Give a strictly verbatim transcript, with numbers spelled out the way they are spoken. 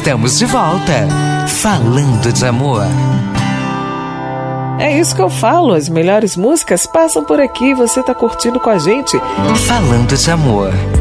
estamos de volta, falando de amor. É isso que eu falo, as melhores músicas passam por aqui, você tá curtindo com a gente. Falando de amor.